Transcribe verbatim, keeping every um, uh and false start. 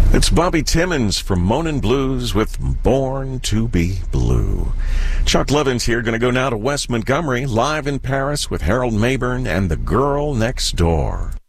It's Bobby Timmons from Moanin' Blues with Born to Be Blue. Chuck Levin's here, going to go now to West Montgomery, live in Paris with Harold Mabern and The Girl Next Door.